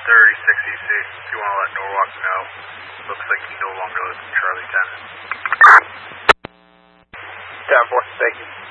6EC, if you want to let Norwalk know. Looks like he no longer lives in Charlie 10. 10-4, thank you.